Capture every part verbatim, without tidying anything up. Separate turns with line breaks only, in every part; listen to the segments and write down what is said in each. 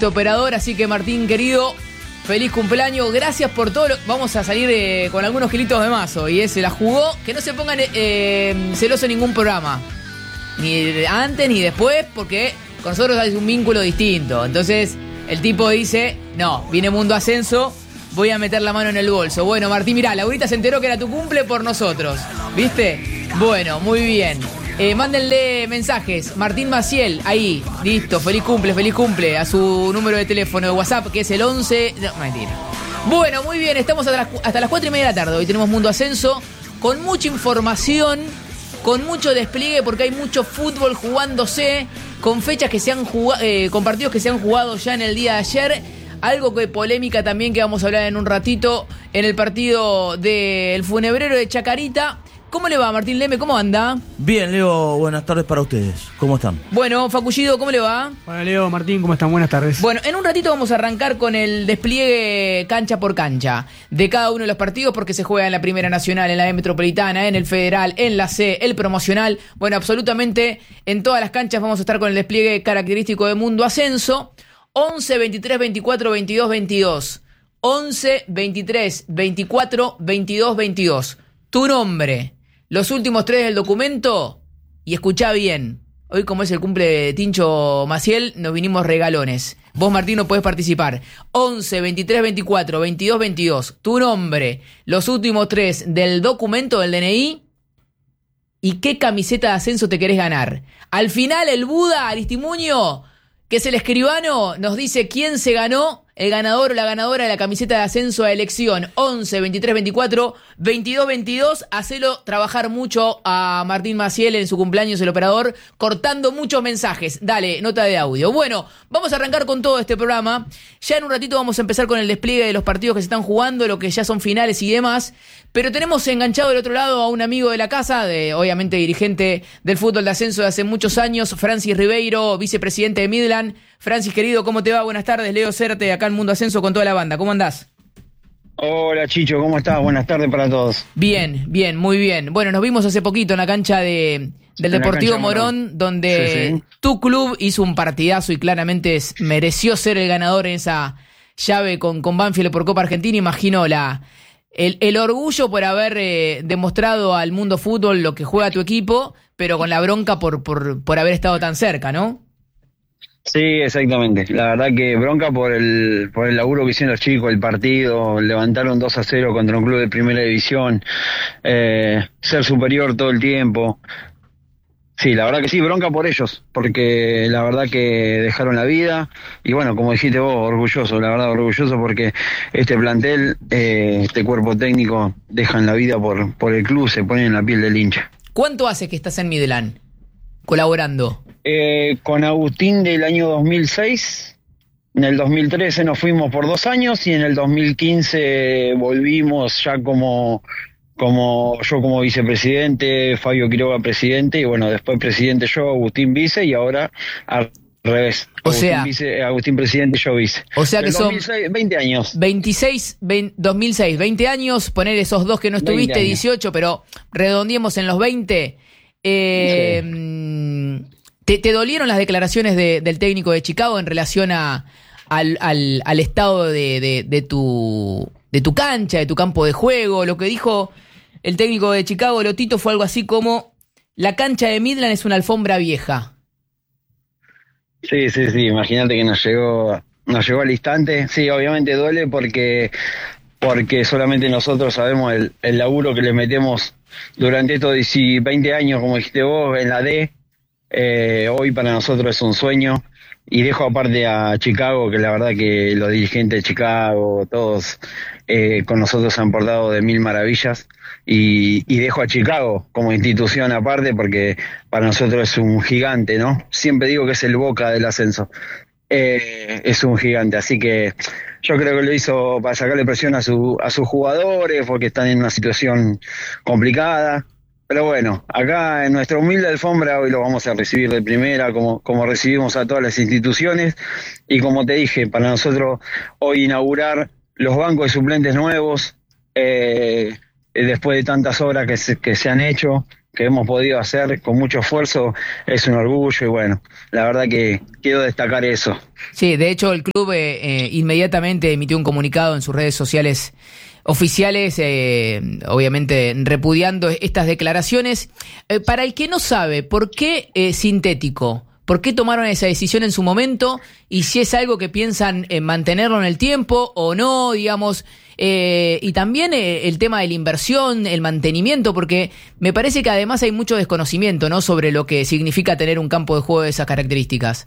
este operador, así que Martín querido, feliz cumpleaños, gracias por todo lo... Vamos a salir eh, con algunos kilitos de más hoy, eh, se la jugó, que no se pongan eh, celosos en ningún programa, ni antes ni después, porque con nosotros hay un vínculo distinto, entonces el tipo dice, no, viene Mundo Ascenso, voy a meter la mano en el bolso. Bueno, Martín, mirá, Laurita se enteró que era tu cumple por nosotros, ¿viste? Bueno, muy bien. Eh, mándenle mensajes, Martín Maciel, ahí, listo, feliz cumple, feliz cumple, a su número de teléfono de WhatsApp, que es el once... No, mentira. Bueno, muy bien, estamos hasta las, hasta las cuatro y media de la tarde, hoy tenemos Mundo Ascenso, con mucha información, con mucho despliegue, porque hay mucho fútbol jugándose, con fechas que se han jugado, eh, con partidos que se han jugado ya en el día de ayer, algo que polémica también que vamos a hablar en un ratito, en el partido del Funebrero de Chacarita. ¿Cómo le va, Martín Leme? ¿Cómo anda?
Bien, Leo, buenas tardes para ustedes. ¿Cómo están?
Bueno, Facullido, ¿cómo le va?
Hola, Leo, Martín, ¿cómo están? Buenas tardes.
Bueno, en un ratito vamos a arrancar con el despliegue cancha por cancha de cada uno de los partidos, porque se juega en la Primera Nacional, en la B Metropolitana, en el Federal, en la C, el Promocional. Bueno, absolutamente en todas las canchas vamos a estar con el despliegue característico de Mundo Ascenso. once, veintitrés, veinticuatro, veintidós, veintidós. once, veintitrés, veinticuatro, veintidós, veintidós. Tu nombre, los últimos tres del documento, y escuchá bien. Hoy, como es el cumple de Tincho Maciel, nos vinimos regalones. Vos, Martín, no podés participar. once, veintitrés, veinticuatro, veintidós, veintidós. Tu nombre, los últimos tres del documento del D N I, y qué camiseta de ascenso te querés ganar. Al final, el Buda Aristimuño, que es el escribano, nos dice quién se ganó, el ganador o la ganadora de la camiseta de ascenso a elección. once, veintitrés, veinticuatro, veintidós, veintidós. Hacelo trabajar mucho a Martín Maciel en su cumpleaños, el operador, cortando muchos mensajes. Dale, nota de audio. Bueno, vamos a arrancar con todo este programa. Ya en un ratito vamos a empezar con el despliegue de los partidos que se están jugando, lo que ya son finales y demás. Pero tenemos enganchado del otro lado a un amigo de la casa, de obviamente dirigente del fútbol de ascenso de hace muchos años, Francis Ribeiro, vicepresidente de Midland. Francis, querido, ¿cómo te va? Buenas tardes, Leo Certe, acá en Mundo Ascenso con toda la banda. ¿Cómo andás?
Hola, Chicho, ¿cómo estás? Buenas tardes para todos.
Bien, bien, muy bien. Bueno, nos vimos hace poquito en la cancha de, del Deportivo Morón, Morón, donde sí, sí. tu club hizo un partidazo y claramente es, mereció ser el ganador en esa llave con, con Banfield por Copa Argentina. Imagino la... El, el orgullo por haber eh, demostrado al mundo fútbol lo que juega tu equipo, pero con la bronca por, por, por haber estado tan cerca, ¿no?
Sí, exactamente. La verdad que bronca por el por el laburo que hicieron los chicos, el partido, levantaron dos a cero contra un club de primera división, eh, ser superior todo el tiempo. Sí, la verdad que sí, bronca por ellos, porque la verdad que dejaron la vida y bueno, como dijiste vos, orgulloso, la verdad orgulloso porque este plantel, eh, este cuerpo técnico dejan la vida por, por el club, se ponen en la piel del hincha.
¿Cuánto hace que estás en Midland colaborando?
Eh, con Agustín del año dos mil seis, en el dos mil trece nos fuimos por dos años y en el dos mil quince volvimos ya como... como yo como vicepresidente, Fabio Quiroga presidente, y bueno, después presidente yo, Agustín vice, y ahora al revés.
O
Agustín
sea,
vice, Agustín presidente, yo vice.
O sea que
el
son
dos mil seis, veinte años.
veintiséis, veinte, dos mil seis, veinte años, poner esos dos que no estuviste, dieciocho, pero redondeemos en los veinte. Eh, sí. ¿te, ¿Te dolieron las declaraciones de, del técnico de Chicago en relación a, al, al, al estado de, de, de, tu, de tu cancha, de tu campo de juego? Lo que dijo el técnico de Chicago, Lotito, fue algo así como: la cancha de Midland es una alfombra vieja.
Sí, sí, sí, imagínate que nos llegó, nos llegó al instante. Sí, obviamente duele porque, porque solamente nosotros sabemos el, el laburo que le metemos durante estos veinte años, como dijiste vos, en la D. Eh, hoy para nosotros es un sueño. Y dejo aparte a Chicago, que la verdad que los dirigentes de Chicago, todos eh, con nosotros han portado de mil maravillas. Y, y dejo a Chicago como institución aparte porque para nosotros es un gigante, ¿no? Siempre digo que es el Boca del ascenso. Eh, es un gigante, así que yo creo que lo hizo para sacarle presión a, su, a sus jugadores porque están en una situación complicada. Pero bueno, acá en nuestra humilde alfombra hoy lo vamos a recibir de primera, como, como recibimos a todas las instituciones. Y como te dije, para nosotros hoy inaugurar los bancos de suplentes nuevos, eh, después de tantas obras que se, que se han hecho, que hemos podido hacer con mucho esfuerzo es un orgullo y bueno, la verdad que quiero destacar eso.
Sí, de hecho el club eh, eh, inmediatamente emitió un comunicado en sus redes sociales oficiales, eh, obviamente repudiando estas declaraciones. Eh, para el que no sabe, ¿por qué eh, sintético? ¿Por qué tomaron esa decisión en su momento? Y si es algo que piensan eh, mantenerlo en el tiempo o no, digamos. Eh, y también eh, el tema de la inversión, el mantenimiento, porque me parece que además hay mucho desconocimiento, ¿no?, sobre lo que significa tener un campo de juego de esas características.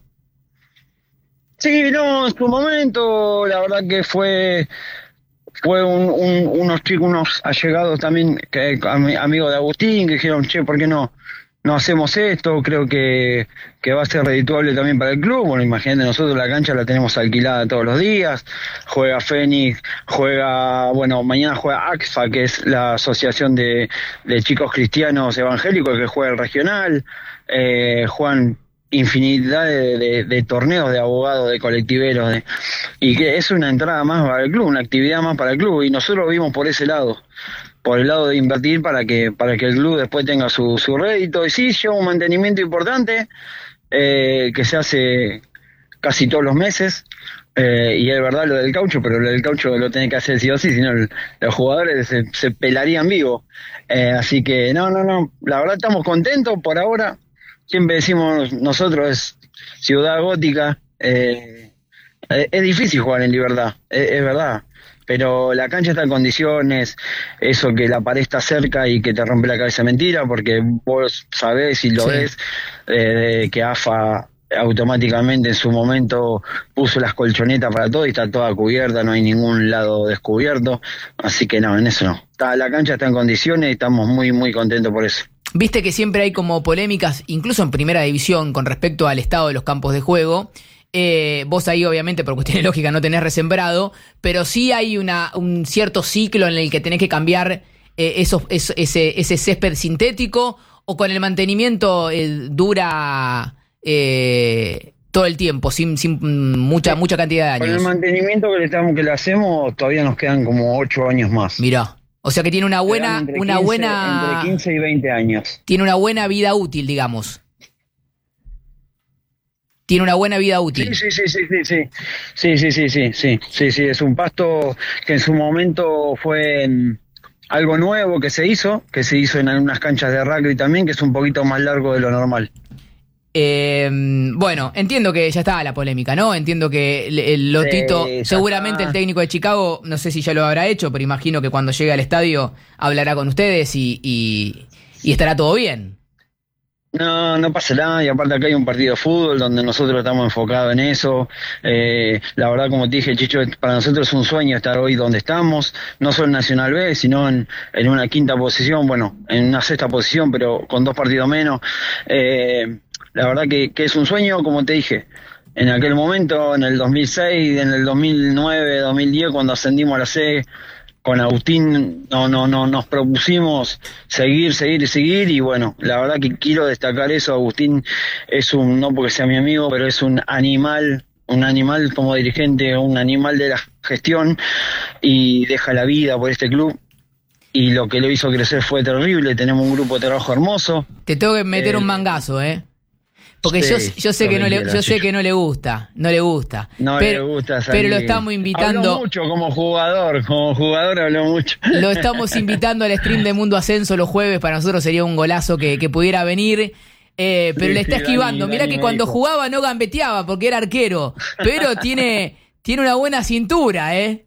Sí, no, en su momento, la verdad que fue... Fue un, un, unos chicos, unos allegados también, que, amigos de Agustín, que dijeron, che, ¿por qué no, no hacemos esto? Creo que, que va a ser redituable también para el club. Bueno, imagínate, nosotros la cancha la tenemos alquilada todos los días. Juega Fénix, juega, bueno, mañana juega A C F A, que es la Asociación de, de Chicos Cristianos Evangélicos, que juega el regional. Eh, Juan infinidad de, de, de torneos de abogados, de colectiveros, de, y que es una entrada más para el club, una actividad más para el club, y nosotros lo vimos por ese lado, por el lado de invertir para que para que el club después tenga su, su rédito, y sí, lleva un mantenimiento importante, eh, que se hace casi todos los meses, eh, y es verdad lo del caucho, pero lo del caucho lo tenés que hacer sí o sí, si no los jugadores se, se pelarían vivos, eh, así que no, no, no, la verdad estamos contentos por ahora. Siempre decimos nosotros, es ciudad gótica, eh, es difícil jugar en Libertad, es, es verdad, pero la cancha está en condiciones, eso que la pared está cerca y que te rompe la cabeza mentira, porque vos sabés y lo sí. ves, eh, que A F A automáticamente en su momento puso las colchonetas para todo y está toda cubierta, no hay ningún lado descubierto, así que no, en eso no. Está, la cancha está en condiciones y estamos muy, muy contentos por eso.
Viste que siempre hay como polémicas, incluso en primera división, con respecto al estado de los campos de juego. Eh, vos ahí, obviamente, por cuestiones lógicas, no tenés resembrado, pero sí hay una, un cierto ciclo en el que tenés que cambiar eh, esos, es, ese, ese césped sintético, o con el mantenimiento eh, dura eh, todo el tiempo, sin, sin mucha, mucha cantidad de años.
Con el mantenimiento que le, estamos, que le hacemos, todavía nos quedan como ocho años más.
Mirá. O sea que tiene una buena,
entre
una
quince,
buena.
Entre quince y veinte años.
Tiene una buena vida útil, digamos. Tiene una buena vida útil.
Sí, sí, sí, sí, sí, sí. Sí, sí, sí, sí, sí. Sí, sí, es un pasto que en su momento fue um, algo nuevo que se hizo, que se hizo en algunas canchas de rugby también, que es un poquito más largo de lo normal.
Eh, bueno, entiendo que ya estaba la polémica, ¿no? Entiendo que el, el Lotito, sí, seguramente está. El técnico de Chicago, no sé si ya lo habrá hecho, pero imagino que cuando llegue al estadio hablará con ustedes y, y, y estará todo bien.
No, no pasa nada, y aparte acá hay un partido de fútbol donde nosotros estamos enfocados en eso. Eh, la verdad, como te dije, Chicho, para nosotros es un sueño estar hoy donde estamos, no solo en Nacional B, sino en, en una quinta posición, bueno, en una sexta posición, pero con dos partidos menos. Eh, La verdad que, que es un sueño, como te dije, en aquel momento, en el dos mil seis, en el dos mil nueve, dos mil diez, cuando ascendimos a la C, con Agustín no, no, no, nos propusimos seguir, seguir y seguir, y bueno, la verdad que quiero destacar eso. Agustín es un, no porque sea mi amigo, pero es un animal, un animal como dirigente, un animal de la gestión, y deja la vida por este club. Y lo que lo hizo crecer fue terrible, tenemos un grupo de trabajo hermoso.
Te tengo que meter eh, un mangazo, ¿eh? Porque sí, yo, yo sé que no le, yo sé que no le gusta, no le gusta.
No pero, le gusta salir.
Pero lo estamos invitando.
Habló mucho como jugador, como jugador habló mucho.
Lo estamos invitando al stream de Mundo Ascenso los jueves, para nosotros sería un golazo que, que pudiera venir. Eh, pero sí, le está sí, esquivando. Dani, Mirá Dani que cuando dijo. jugaba no gambeteaba porque era arquero, pero tiene, tiene una buena cintura, ¿eh?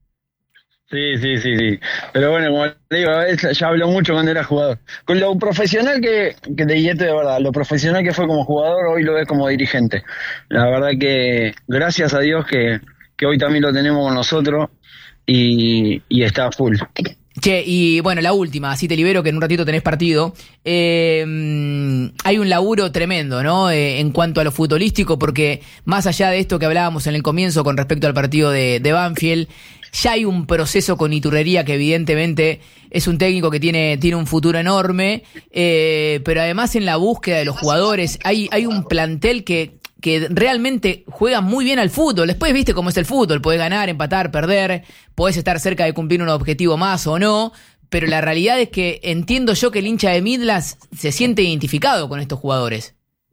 Sí, sí, sí, sí. Pero bueno, como te digo, ya habló mucho cuando era jugador. Con lo profesional que, que te dije de verdad, lo profesional que fue como jugador, hoy lo ves como dirigente. La verdad que gracias a Dios que, que hoy también lo tenemos con nosotros y, y está full.
Che, y bueno, la última, así te libero que en un ratito tenés partido. Eh, hay un laburo tremendo, ¿no? Eh, en cuanto a lo futbolístico, porque más allá de esto que hablábamos en el comienzo con respecto al partido de, de Banfield, ya hay un proceso con Iturrería que evidentemente es un técnico que tiene, tiene un futuro enorme, eh, pero además en la búsqueda de los jugadores hay, hay un plantel que, que realmente juega muy bien al fútbol. Después viste cómo es el fútbol, podés ganar, empatar, perder, podés estar cerca de cumplir un objetivo más o no, pero la realidad es que entiendo yo que el hincha de Midland se siente identificado con estos jugadores.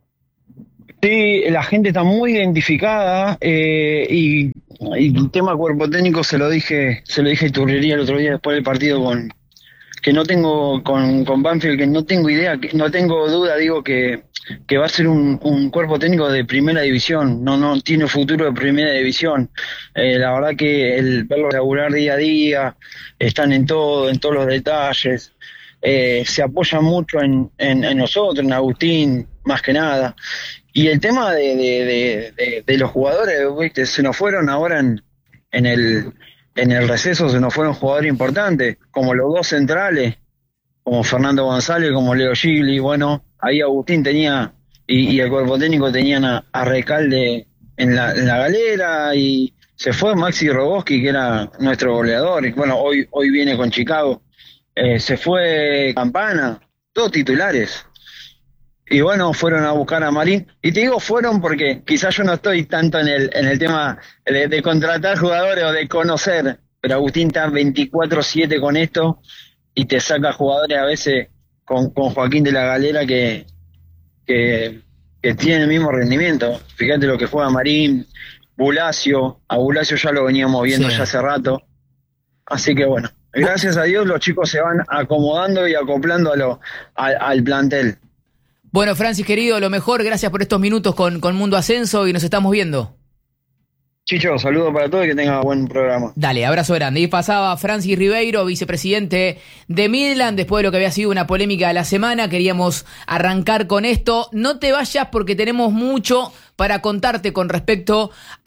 Sí, la gente está muy identificada eh, y, y el tema cuerpo técnico se lo dije, se lo dije a Iturriería el otro día después del partido con que no tengo con, con Banfield, que no tengo idea, que no tengo duda, digo que, que va a ser un, un cuerpo técnico de primera división, no, no tiene futuro de primera división. Eh, la verdad que el verlo laburar día a día, están en todo, en todos los detalles, eh, se apoyan mucho en, en, en nosotros, en Agustín, más que nada. Y el tema de, de, de, de, de los jugadores, ¿viste? Se nos fueron ahora en, en el en el receso, se nos fueron jugadores importantes, como los dos centrales, como Fernando González, como Leo Gigli. Bueno, ahí Agustín tenía, y, y el cuerpo técnico tenían a, a Recalde en la, en la galera, y se fue Maxi Roboski, que era nuestro goleador, y bueno, hoy, hoy viene con Chicago. Eh, se fue Campana, todos titulares. Y bueno, fueron a buscar a Marín. Y te digo fueron porque quizás yo no estoy tanto en el en el tema de, de contratar jugadores o de conocer, pero Agustín está veinticuatro siete con esto y te saca jugadores a veces con, con Joaquín de la Galera que, que, que tienen el mismo rendimiento. Fíjate lo que juega Marín, Bulacio. A Bulacio ya lo veníamos viendo sí. ya hace rato. Así que bueno, gracias a Dios los chicos se van acomodando y acoplando a lo, a, al plantel.
Bueno, Francis, querido, lo mejor, gracias por estos minutos con, con Mundo Ascenso y nos estamos viendo.
Chicho, saludos para todos y que tengan buen programa.
Dale, abrazo grande. Y pasaba Francis Ribeiro, vicepresidente de Midland, después de lo que había sido una polémica de la semana. Queríamos arrancar con esto. No te vayas porque tenemos mucho para contarte con respecto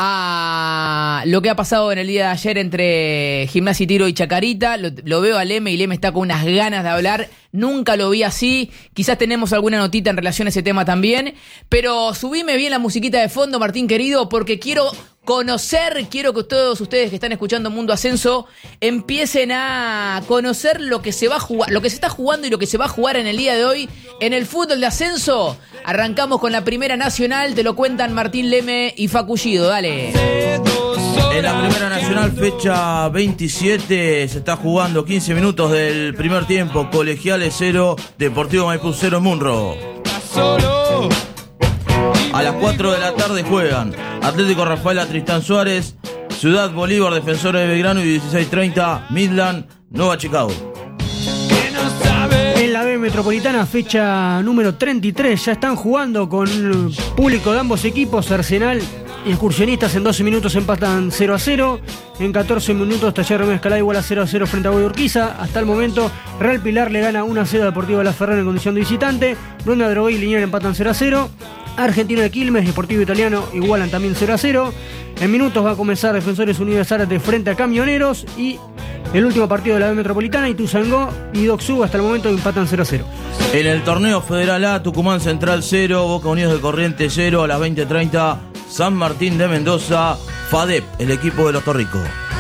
a lo que ha pasado en el día de ayer entre Gimnasia y Tiro y Chacarita. Lo, lo veo a Leme y Leme está con unas ganas de hablar. Nunca lo vi así. Quizás tenemos alguna notita en relación a ese tema también. Pero subime bien la musiquita de fondo, Martín querido, porque quiero conocer, quiero que todos ustedes que están escuchando Mundo Ascenso empiecen a conocer lo que se va a jugar, lo que se está jugando y lo que se va a jugar en el día de hoy en el fútbol de ascenso. Arrancamos con la Primera Nacional, te lo cuentan Martín Leme y Facullido, dale.
En la Primera Nacional, fecha veintisiete, se está jugando quince minutos del primer tiempo. Colegiales cero, Deportivo Maipú cero, Munro. A las cuatro de la tarde juegan Atlético Rafaela Tristán Suárez, Ciudad Bolívar Defensores de Belgrano y dieciséis treinta Midland Nueva Chicago.
En la B Metropolitana, fecha número treinta y tres, ya están jugando con público de ambos equipos. Arsenal y Excursionistas en doce minutos empatan cero a cero. En catorce minutos Taller Remedio Escalada igual a cero a cero frente a Godoy Urquiza. Hasta el momento Real Pilar le gana uno a cero a Deportivo de La Ferrara en condición de visitante. Bruna Drogué y Liniers empatan cero a cero. Argentino de Quilmes y Deportivo Italiano igualan también cero a cero. En minutos va a comenzar Defensores Unidos de Zárate frente a Camioneros. Y el último partido de la B Metropolitana, Ituzaingó y Doxú hasta el momento empatan cero a cero.
En el torneo Federal A, Tucumán Central cero, Boca Unidos de Corrientes cero. A las veinte treinta, San Martín de Mendoza, FADEP, el equipo de los Torricos.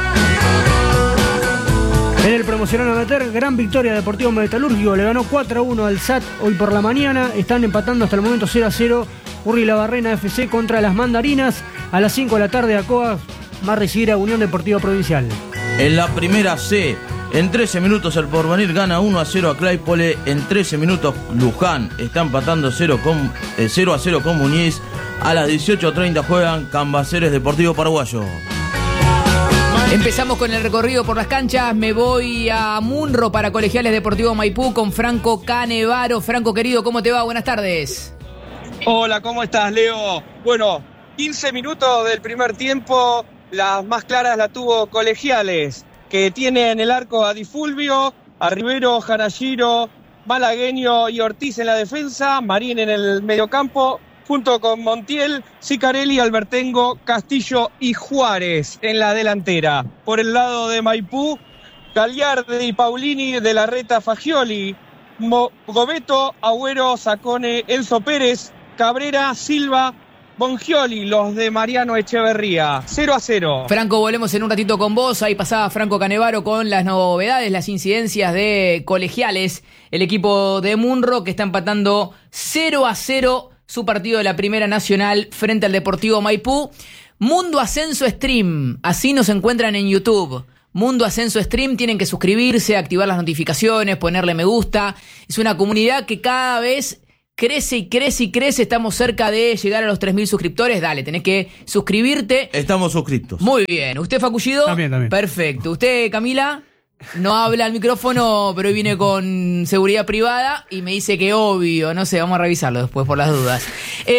En el promocional amateur, gran victoria de Deportivo Metalúrgico, le ganó cuatro a uno al S A T hoy por la mañana. Están empatando hasta el momento cero a cero Urri La Barrena F C contra las Mandarinas. A las cinco de la tarde Acoa va a recibir a Unión Deportiva Provincial.
En la primera C, en trece minutos el Porvenir gana uno a cero a Claypole. En trece minutos Luján está empatando cero a cero con Muñiz. A las dieciocho treinta juegan Cambaceres Deportivo Paraguayo.
Empezamos con el recorrido por las canchas. Me voy a Munro para Colegiales Deportivo Maipú con Franco Canevaro. Franco querido, ¿cómo te va? Buenas tardes.
Hola, ¿cómo estás, Leo? Bueno, quince minutos del primer tiempo. Las más claras la tuvo Colegiales, que tiene en el arco a Di Fulvio, a Rivero, Jarashiro, Malagueño y Ortiz en la defensa, Marín en el mediocampo, junto con Montiel, Sicarelli, Albertengo, Castillo y Juárez en la delantera. Por el lado de Maipú, Gagliardi, Paulini, De la Reta, Fagioli, Mo- Gobeto, Agüero, Sacone, Enzo Pérez, Cabrera, Silva, Bongioli, los de Mariano Echeverría. cero a cero.
Franco, volvemos en un ratito con vos. Ahí pasaba Franco Canevaro con las novedades, las incidencias de Colegiales. El equipo de Munro que está empatando cero a cero su partido de la Primera Nacional frente al Deportivo Maipú. Mundo Ascenso Stream, así nos encuentran en YouTube. Mundo Ascenso Stream, tienen que suscribirse, activar las notificaciones, ponerle me gusta. Es una comunidad que cada vez crece y crece y crece. Estamos cerca de llegar a los tres mil suscriptores. Dale, tenés que suscribirte.
Estamos suscriptos.
Muy bien. ¿Usted, Facullido?
También, también.
Perfecto. ¿Usted, Camila? No habla al micrófono, pero hoy viene con seguridad privada y me dice que obvio. No sé, vamos a revisarlo después por las dudas.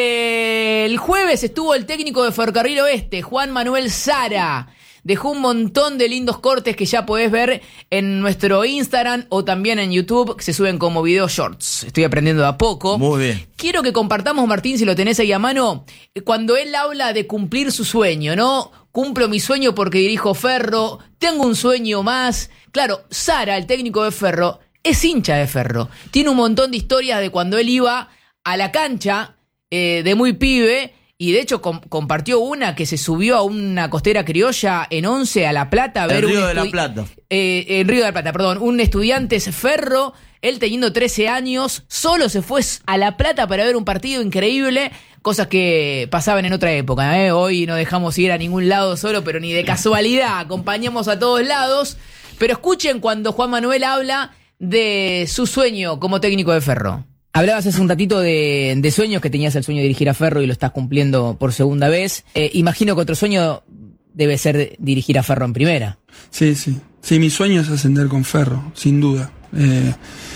Eh, el jueves estuvo el técnico de Ferrocarril Oeste, Juan Manuel Sara. Dejó un montón de lindos cortes que ya podés ver en nuestro Instagram o también en YouTube, que se suben como video shorts. Estoy aprendiendo de a poco.
Muy bien.
Quiero que compartamos, Martín, si lo tenés ahí a mano, cuando él habla de cumplir su sueño, ¿no? Cumplo mi sueño porque dirijo Ferro, tengo un sueño más. Claro, Sara, el técnico de Ferro, es hincha de Ferro. Tiene un montón de historias de cuando él iba a la cancha eh, de muy pibe. Y de hecho com- compartió una que se subió a una costera criolla en Once a La Plata a ver
El Río
un
de la
estudi-
Plata.
Eh, en Río de la Plata, perdón. Un Estudiantes Ferro, él teniendo trece años, solo se fue a La Plata para ver un partido increíble, cosas que pasaban en otra época, ¿eh? Hoy no dejamos ir a ningún lado solo, pero ni de casualidad, acompañamos a todos lados. Pero escuchen cuando Juan Manuel habla de su sueño como técnico de Ferro. Hablabas hace un ratito de, de sueños, que tenías el sueño de dirigir a Ferro y lo estás cumpliendo por segunda vez. Eh, imagino que otro sueño debe ser dirigir a Ferro en primera.
Sí, sí. Sí, mi sueño es ascender con Ferro, sin duda. Eh,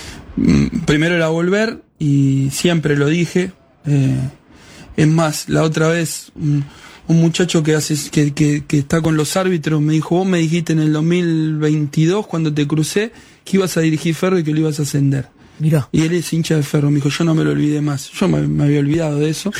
primero era volver y siempre lo dije. Eh, es más, la otra vez un, un muchacho que, hace, que, que, que está con los árbitros me dijo, vos me dijiste en el dos mil veintidós cuando te crucé que ibas a dirigir Ferro y que lo ibas a ascender.
Mirá.
Y él es hincha de Ferro, me dijo, yo no me lo olvidé más. Yo me, me había olvidado de eso.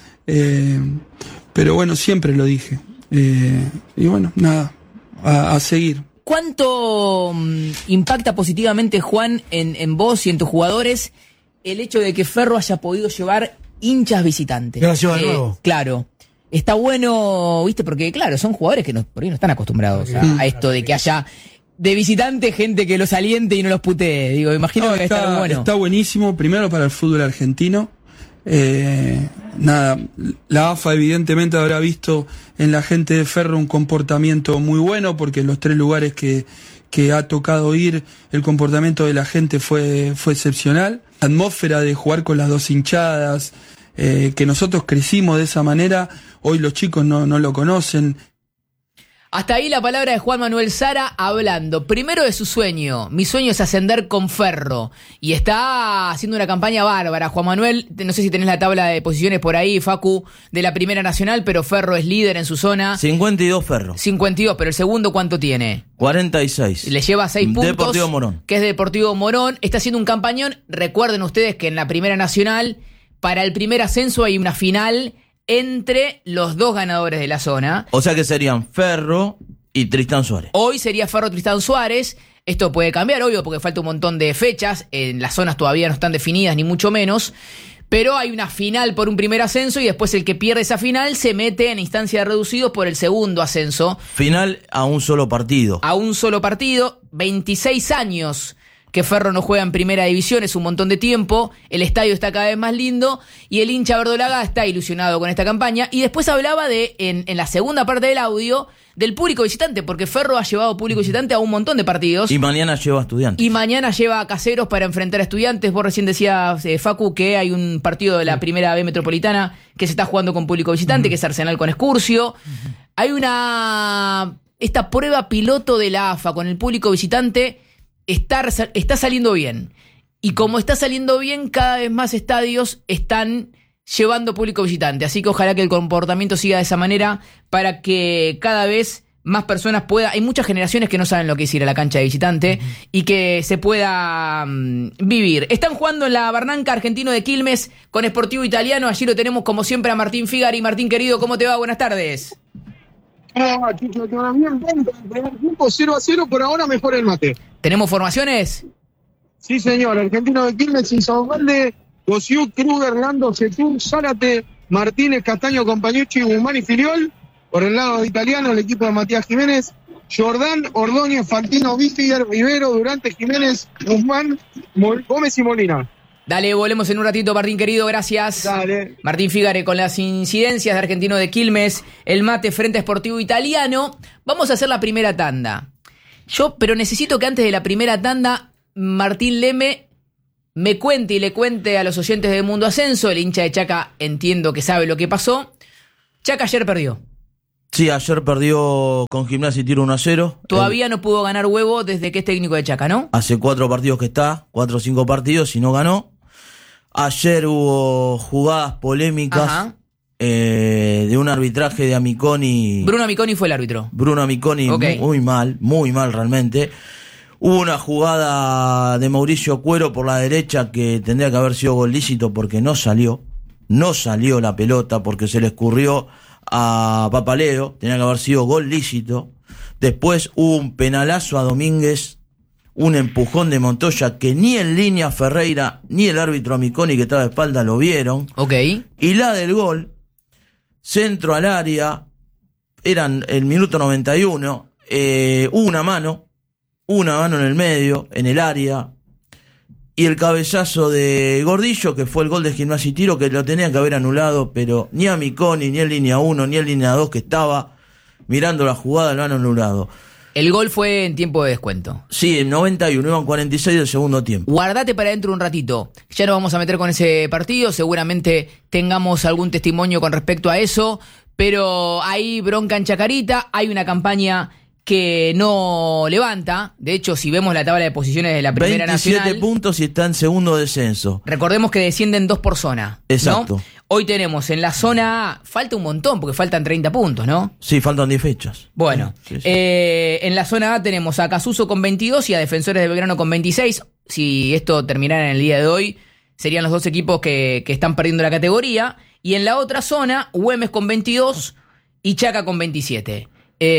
eh, pero bueno, siempre lo dije. Eh, y bueno, nada, a, a seguir.
¿Cuánto um, impacta positivamente, Juan, en, en vos y en tus jugadores el hecho de que Ferro haya podido llevar hinchas visitantes?
Gracias de nuevo.
Claro. Está bueno, ¿viste? Porque, claro, son jugadores que no, por ahí no están acostumbrados a, a esto de que haya de visitante gente que los aliente y no los putee. Digo, imagino
No,
que
está,
está bueno.
está buenísimo, primero para el fútbol argentino. Eh, nada, la A F A evidentemente habrá visto en la gente de Ferro un comportamiento muy bueno, porque en los tres lugares que, que ha tocado ir, el comportamiento de la gente fue, fue excepcional. La atmósfera de jugar con las dos hinchadas, eh, que nosotros crecimos de esa manera, hoy los chicos no, no lo conocen.
Hasta ahí la palabra de Juan Manuel Sara hablando primero de su sueño. Mi sueño es ascender con Ferro. Y está haciendo una campaña bárbara. Juan Manuel, no sé si tenés la tabla de posiciones por ahí, Facu, de la Primera Nacional, pero Ferro es líder en su zona.
cincuenta y dos Ferro.
cincuenta y dos, pero el segundo, ¿cuánto tiene?
cuarenta y seis.
Le lleva seis puntos.
Deportivo Morón.
Que es Deportivo Morón. Está haciendo un campañón. Recuerden ustedes que en la Primera Nacional, para el primer ascenso hay una final entre los dos ganadores de la zona.
O sea que serían Ferro y Tristán Suárez.
Hoy sería Ferro Tristán Suárez. Esto puede cambiar, obvio, porque falta un montón de fechas. En las zonas todavía no están definidas, ni mucho menos. Pero hay una final por un primer ascenso y después el que pierde esa final se mete en instancia de reducidos por el segundo ascenso.
Final a un solo partido.
A un solo partido. veintiséis años que Ferro no juega en primera división, es un montón de tiempo, el estadio está cada vez más lindo y el hincha verdolaga está ilusionado con esta campaña. Y después hablaba de, en, en la segunda parte del audio, del público visitante, porque Ferro ha llevado público visitante a un montón de partidos.
Y mañana lleva a Estudiantes.
Y mañana lleva a Caseros para enfrentar a Estudiantes. Vos recién decías, eh, Facu, que hay un partido de la primera B metropolitana que se está jugando con público visitante, uh-huh. que es Arsenal con Excursio. Uh-huh. Hay una... Esta prueba piloto de la A F A con el público visitante está, está saliendo bien. Y como está saliendo bien, cada vez más estadios están llevando público visitante. Así que ojalá que el comportamiento siga de esa manera para que cada vez más personas puedan... Hay muchas generaciones que no saben lo que es ir a la cancha de visitante uh-huh. y que se pueda um, vivir. Están jugando en la Barranca Argentino de Quilmes con Sportivo Italiano. Allí lo tenemos como siempre a Martín Figari. Martín, querido, ¿cómo te va? Buenas tardes.
Ah, chico, te bien, primer tiempo cero a cero, por ahora mejor el mate.
¿Tenemos formaciones?
Sí, señor. Argentino de Quilmes, Insaurralde, Gosiuk, Kruger, Lando, Setur, Zárate, Martínez, Castaño, Compañucci, Guzmán y Filiol. Por el lado de Italiano, el equipo de Matías Jiménez, Jordán, Ordóñez, Fantino, Bifiger, Rivero, Durante, Jiménez, Guzmán, Mol- Gómez y Molina.
Dale, volvemos en un ratito, Martín querido, gracias.
Dale.
Martín Figare con las incidencias de Argentino de Quilmes, el mate frente a Sportivo Italiano. Vamos a hacer la primera tanda. Yo, pero necesito que antes de la primera tanda, Martín Leme me cuente y le cuente a los oyentes de Mundo Ascenso. El hincha de Chaca entiendo que sabe lo que pasó. Chaca ayer perdió.
Sí, ayer perdió con Gimnasia y Tiro uno a cero.
Todavía el, no pudo ganar Huevo desde que es técnico de Chaca, ¿no?
Hace cuatro partidos que está, cuatro o cinco partidos y no ganó. Ayer hubo jugadas polémicas eh, de un arbitraje de Amiconi.
Bruno Amiconi fue el árbitro.
Bruno Amiconi, okay. muy, muy mal, muy mal realmente. Hubo una jugada de Mauricio Cuero por la derecha que tendría que haber sido gol lícito porque no salió. No salió la pelota porque se le escurrió a Papaleo, tenía que haber sido gol lícito. Después hubo un penalazo a Domínguez, un empujón de Montoya que ni en línea Ferreira ni el árbitro Amiconi que estaba de espalda lo vieron.
Ok.
Y la del gol, centro al área, eran el minuto noventa y uno, eh, hubo una mano, una mano en el medio, en el área, y el cabezazo de Gordillo, que fue el gol de Gimnasia y Tiro, que lo tenían que haber anulado, pero ni a Miconi, ni en línea uno, ni en línea dos, que estaba mirando la jugada, lo han anulado.
El gol fue en tiempo de descuento.
Sí, en noventa y uno, iban cuarenta y seis del segundo tiempo.
Guardate para dentro un ratito. Ya nos vamos a meter con ese partido, seguramente tengamos algún testimonio con respecto a eso, pero hay bronca en Chacarita, hay una campaña que no levanta. De hecho, si vemos la tabla de posiciones de la Primera
veintisiete
Nacional,
puntos y está en segundo descenso.
Recordemos que descienden dos por zona.
Exacto.
¿No? Hoy tenemos en la zona A, falta un montón, porque faltan treinta puntos, ¿no?
Sí, faltan diez fechas.
Bueno,
sí, sí.
Eh, en la zona A tenemos a Casuso con veintidós y a Defensores de Belgrano con veintiséis. Si esto terminara en el día de hoy, serían los dos equipos que, que están perdiendo la categoría. Y en la otra zona, Güemes con veintidós y Chaca con veintisiete.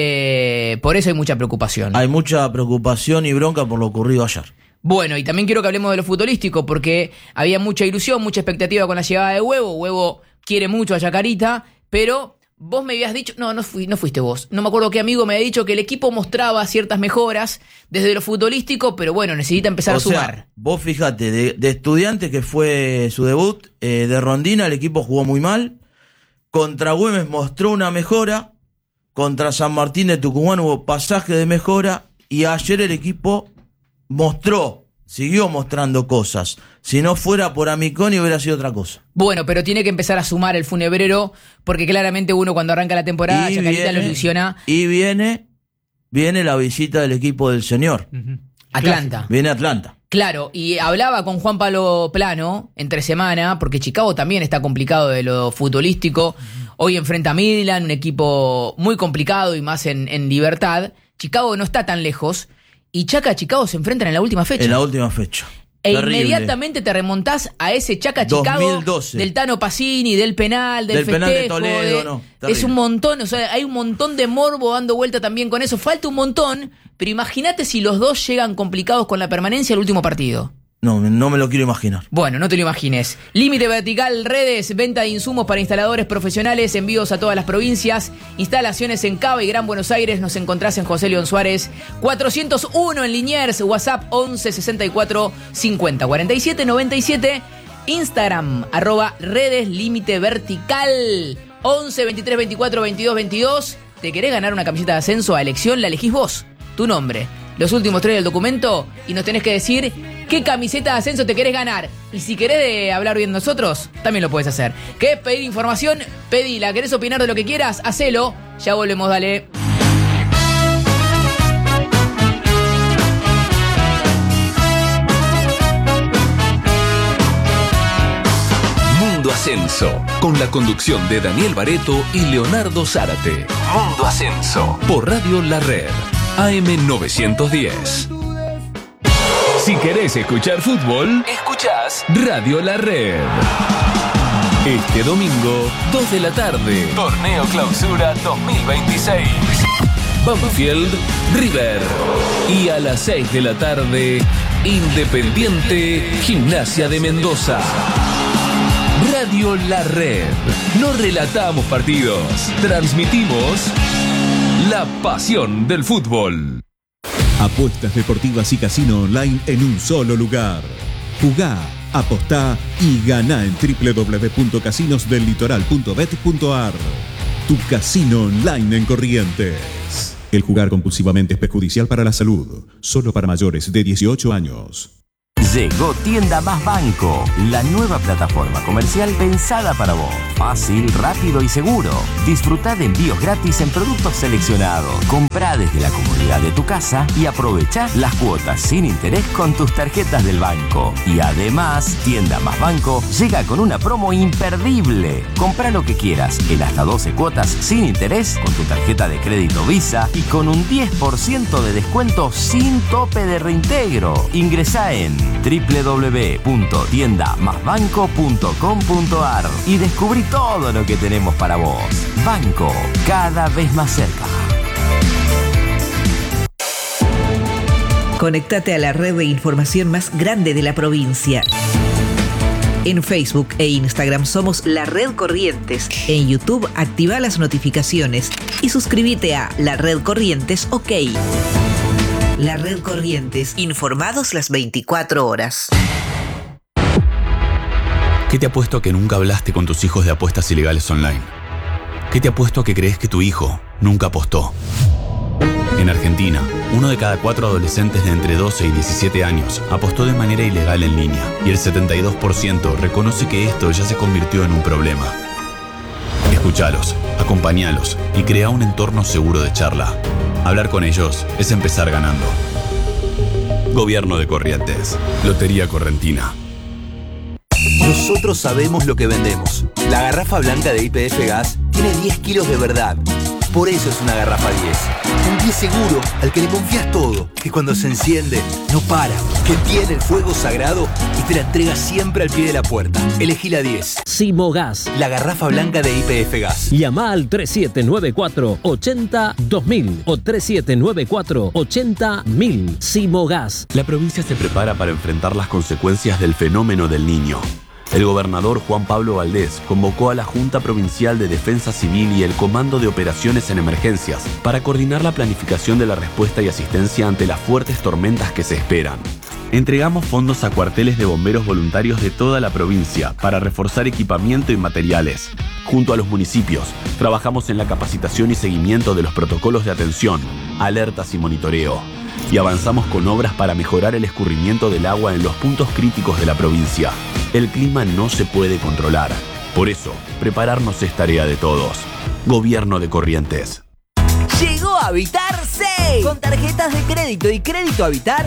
Eh, por eso hay mucha preocupación.
Hay mucha preocupación y bronca por lo ocurrido ayer.
Bueno, y también quiero que hablemos de lo futbolístico, porque había mucha ilusión, mucha expectativa con la llegada de Huevo. Huevo quiere mucho a Chacarita, pero vos me habías dicho, no, no, fui, no fuiste vos, no me acuerdo qué amigo me había dicho que el equipo mostraba ciertas mejoras desde lo futbolístico, pero bueno, necesita empezar
o
a sumar.
Sea, vos fijate, de, de Estudiantes, que fue su debut, eh, de Rondina el equipo jugó muy mal, contra Güemes mostró una mejora, contra San Martín de Tucumán hubo pasaje de mejora, y ayer el equipo mostró, siguió mostrando cosas. Si no fuera por Amiconi hubiera sido otra cosa.
Bueno, pero tiene que empezar a sumar el funebrero, porque claramente uno cuando arranca la temporada,
y
Chacarita
viene,
lo ilusiona.
Y viene, viene la visita del equipo del señor.
Uh-huh. Atlanta.
Viene Atlanta.
Claro, y hablaba con Juan Pablo Plano entre semana, porque Chicago también está complicado de lo futbolístico. Uh-huh. Hoy enfrenta a Midland, un equipo muy complicado y más en, en Libertad. Chicago no está tan lejos. Y Chaca Chicago se enfrentan en la última fecha.
En la última fecha.
E
Terrible.
Inmediatamente te remontás a ese Chaca Chicago
dos mil doce.
Del Tano Pacini, del penal, del,
del
festejo.
Penal de Toledo, de, no.
Es un montón, o sea, hay un montón de morbo dando vuelta también con eso. Falta un montón, pero imagínate si los dos llegan complicados con la permanencia al último partido.
No, no me lo quiero imaginar.
Bueno, no te lo imagines. Límite Vertical Redes, venta de insumos para instaladores profesionales, envíos a todas las provincias, instalaciones en Cava y Gran Buenos Aires. Nos encontrás en José León Suárez cuatrocientos uno en Liniers, WhatsApp once sesenta y cuatro cincuenta cuarenta y siete noventa y siete, Instagram arroba Redes Límite Vertical once veintitrés veinticuatro veintidós veintidós. ¿Te querés ganar una camiseta de ascenso a elección? La elegís vos, tu nombre, los últimos tres del documento, y nos tenés que decir qué camiseta de ascenso te querés ganar. Y si querés de hablar bien nosotros, también lo puedes hacer. ¿Querés pedir información? Pedila. ¿Querés opinar de lo que quieras? Hacelo. Ya volvemos, dale.
Mundo Ascenso, con la conducción de Daniel Bareto y Leonardo Zárate. Mundo Ascenso, por Radio La Red, A M novecientos diez. Si querés escuchar fútbol, escuchás Radio La Red. Este domingo, dos de la tarde, Torneo Clausura dos mil veintiséis. Banfield, River. Y a las seis de la tarde, Independiente, Gimnasia de Mendoza. Radio La Red. No relatamos partidos, transmitimos la pasión del fútbol.
Apuestas deportivas y casino online en un solo lugar. Jugá, apostá y ganá en doble u doble u doble u punto casinos del litoral punto bet punto a r. Tu casino online en Corrientes. El jugar compulsivamente es perjudicial para la salud. Solo para mayores de dieciocho años.
Llegó Tienda Más Banco, la nueva plataforma comercial pensada para vos. Fácil, rápido y seguro. Disfrutá de envíos gratis en productos seleccionados. Comprá desde la comodidad de tu casa y aprovechá las cuotas sin interés con tus tarjetas del banco. Y además, Tienda Más Banco llega con una promo imperdible. Comprá lo que quieras en hasta doce cuotas sin interés con tu tarjeta de crédito Visa y con un diez por ciento de descuento sin tope de reintegro. Ingresá en doble u doble u doble u punto tienda más banco punto com punto a r y descubrí todo lo que tenemos para vos. Banco, cada vez más cerca.
Conéctate a la red de información más grande de la provincia. En Facebook e Instagram somos La Red Corrientes. En YouTube activa las notificaciones y suscríbete a La Red Corrientes OK. La Red Corrientes, informados las veinticuatro horas.
¿Qué te apuesto a que nunca hablaste con tus hijos de apuestas ilegales online? ¿Qué te apuesto a que crees que tu hijo nunca apostó? En Argentina, uno de cada cuatro adolescentes de entre doce y diecisiete años apostó de manera ilegal en línea y el setenta y dos por ciento reconoce que esto ya se convirtió en un problema. Escuchalos, acompañalos y crea un entorno seguro de charla. Hablar con ellos es empezar ganando. Gobierno de Corrientes. Lotería Correntina.
Nosotros sabemos lo que vendemos. La garrafa blanca de Y P F Gas tiene diez kilos de verdad. Por eso es una garrafa diez. Un diez seguro al que le confías todo. Que cuando se enciende, no para. Que tiene el fuego sagrado y te la entrega siempre al pie de la puerta. Elegí la diez.
Simogas.
La garrafa blanca de Y P F Gas.
Llama al tres siete nueve cuatro, ocho cero, dos mil o tres siete nueve cuatro, ocho cero, mil. Simogas.
La provincia se prepara para enfrentar las consecuencias del fenómeno del Niño. El gobernador Juan Pablo Valdés convocó a la Junta Provincial de Defensa Civil y el Comando de Operaciones en Emergencias para coordinar la planificación de la respuesta y asistencia ante las fuertes tormentas que se esperan. Entregamos fondos a cuarteles de bomberos voluntarios de toda la provincia para reforzar equipamiento y materiales. Junto a los municipios, trabajamos en la capacitación y seguimiento de los protocolos de atención, alertas y monitoreo. Y avanzamos con obras para mejorar el escurrimiento del agua en los puntos críticos de la provincia. El clima no se puede controlar. Por eso, prepararnos es tarea de todos. Gobierno de Corrientes.
Llegó Habitar seis. Con tarjetas de crédito y crédito Habitar